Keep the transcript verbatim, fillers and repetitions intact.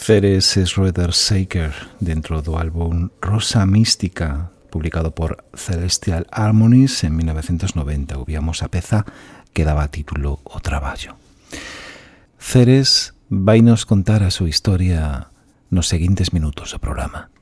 Ceres Schroeder-Saker dentro do álbum Rosa Mística, publicado por Celestial Harmonies en mil novecientos noventa. Ouvíamos a peza que daba título O Traballo. Ceres vai nos contar a súa historia nos seguintes minutos do programa.